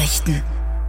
Nachrichten.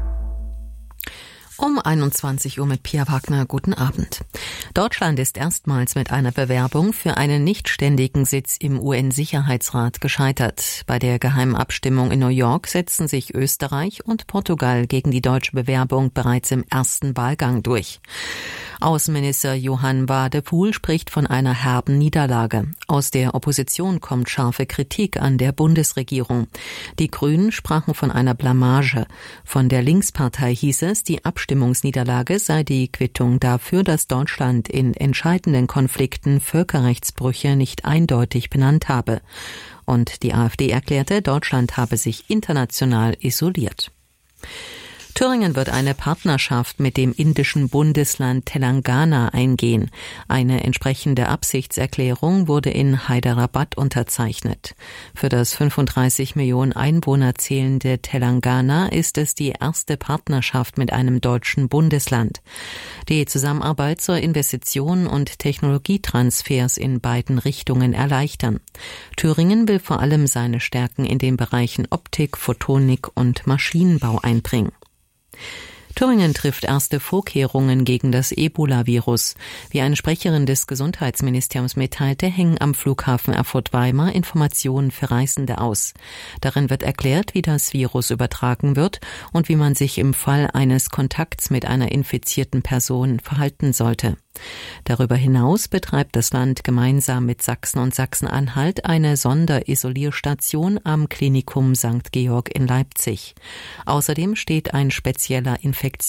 Um 21 Uhr mit Pia Wagner. Guten Abend. Deutschland ist erstmals mit einer Bewerbung für einen nichtständigen Sitz im UN-Sicherheitsrat gescheitert. Bei der geheimen Abstimmung in New York setzten sich Österreich und Portugal gegen die deutsche Bewerbung bereits im ersten Wahlgang durch. Außenminister Johann Wadephul spricht von einer herben Niederlage. Aus der Opposition kommt scharfe Kritik an der Bundesregierung. Die Grünen sprachen von einer Blamage. Von der Linkspartei hieß es, die Abstimmungsniederlage sei die Quittung dafür, dass Deutschland in entscheidenden Konflikten Völkerrechtsbrüche nicht eindeutig benannt habe. Und die AfD erklärte, Deutschland habe sich international isoliert. Thüringen wird eine Partnerschaft mit dem indischen Bundesland Telangana eingehen. Eine entsprechende Absichtserklärung wurde in Hyderabad unterzeichnet. Für das 35 Millionen Einwohner zählende Telangana ist es die erste Partnerschaft mit einem deutschen Bundesland. Die Zusammenarbeit soll Investitionen und Technologietransfers in beiden Richtungen erleichtern. Thüringen will vor allem seine Stärken in den Bereichen Optik, Photonik und Maschinenbau einbringen. Thüringen trifft erste Vorkehrungen gegen das Ebola-Virus. Wie eine Sprecherin des Gesundheitsministeriums mitteilte, hängen am Flughafen Erfurt-Weimar Informationen für Reisende aus. Darin wird erklärt, wie das Virus übertragen wird und wie man sich im Fall eines Kontakts mit einer infizierten Person verhalten sollte. Darüber hinaus betreibt das Land gemeinsam mit Sachsen und Sachsen-Anhalt eine Sonderisolierstation am Klinikum St. Georg in Leipzig. Außerdem steht ein spezieller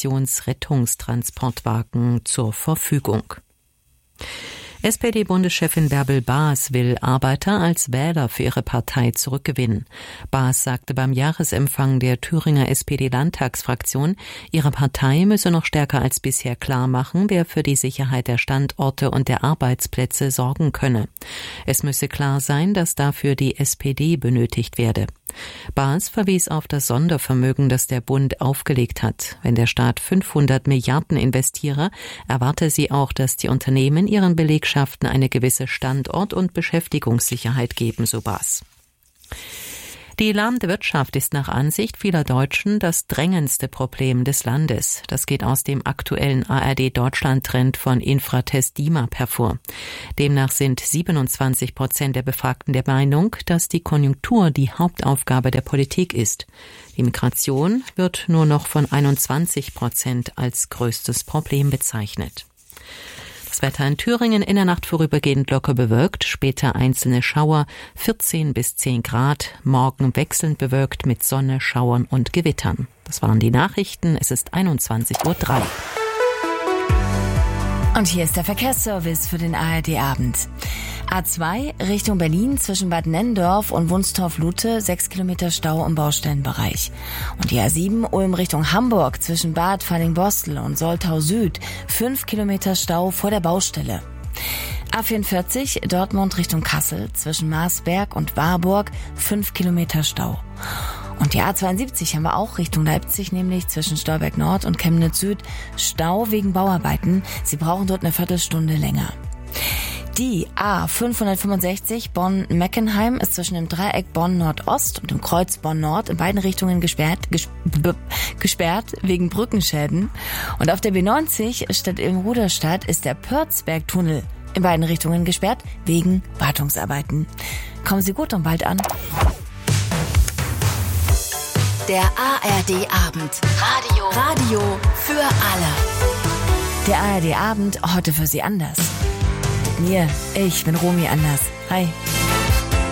Infektionsrettungstransportwagen zur Verfügung. SPD-Bundeschefin Bärbel Baas will Arbeiter als Wähler für ihre Partei zurückgewinnen. Baas sagte beim Jahresempfang der Thüringer SPD-Landtagsfraktion, ihre Partei müsse noch stärker als bisher klar machen, wer für die Sicherheit der Standorte und der Arbeitsplätze sorgen könne. Es müsse klar sein, dass dafür die SPD benötigt werde. Baas verwies auf das Sondervermögen, das der Bund aufgelegt hat. Wenn der Staat 500 Milliarden investiere, erwarte sie auch, dass die Unternehmen ihren Belegschaften eine gewisse Standort- und Beschäftigungssicherheit geben, so Baas. Die lahmende Wirtschaft ist nach Ansicht vieler Deutschen das drängendste Problem des Landes. Das geht aus dem aktuellen ARD-Deutschland-Trend von Infratest DIMAP hervor. Demnach sind 27% der Befragten der Meinung, dass die Konjunktur die Hauptaufgabe der Politik ist. Die Migration wird nur noch von 21% als größtes Problem bezeichnet. Das Wetter in Thüringen in der Nacht vorübergehend locker bewölkt, später einzelne Schauer, 14 bis 10 Grad, morgen wechselnd bewölkt mit Sonne, Schauern und Gewittern. Das waren die Nachrichten, es ist 21:03 Uhr. Und hier ist der Verkehrsservice für den ARD-Abend. A2 Richtung Berlin zwischen Bad Nenndorf und Wunstorf-Lute 6 Kilometer Stau im Baustellenbereich. Und die A7 Ulm Richtung Hamburg zwischen Bad Fallingbostel und Soltau Süd 5 Kilometer Stau vor der Baustelle. A44 Dortmund Richtung Kassel zwischen Marsberg und Warburg 5 Kilometer Stau. Und die A72 haben wir auch Richtung Leipzig, nämlich zwischen Stolberg Nord und Chemnitz Süd Stau wegen Bauarbeiten. Sie brauchen dort eine Viertelstunde länger. Die A565 Bonn-Meckenheim ist zwischen dem Dreieck Bonn-Nordost und dem Kreuz Bonn-Nord in beiden Richtungen gesperrt wegen Brückenschäden. Und auf der B90 statt in Ruderstadt ist der Pörzberg-Tunnel in beiden Richtungen gesperrt wegen Wartungsarbeiten. Kommen Sie gut und bald an. Der ARD-Abend. Radio für alle. Der ARD-Abend heute für Sie anders. Mir, ich bin Romy Anders. Hi.